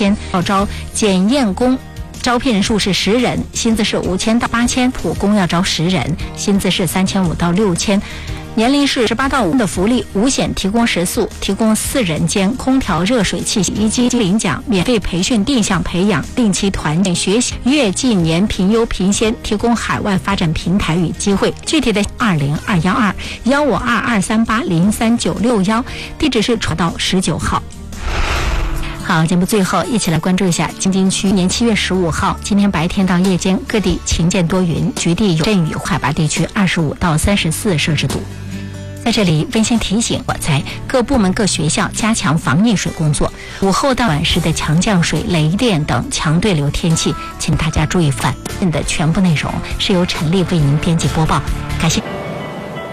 千，要招检验工。招聘人数是10人，薪资是5000到8000，普工要招10人，薪资是3500到6000，年龄是18到5的福利，五险提供食宿，提供4人间空调、热水器、洗衣机领奖，免费培训定向培养，定期团建学习，越近年评优评先，提供海外发展平台与机会。具体的202121522380396，地址是传到19号。好，节目最后一起来关注一下京津区。年7月15号，今天白天到夜间各地晴见多云，局地有阵雨，海拔地区25到34摄氏度。在这里温馨提醒，在各部门各学校加强防溺水工作。午后到晚时的强降水、雷电等强对流天气，请大家注意。的全部内容是由陈丽为您编辑播报，感谢。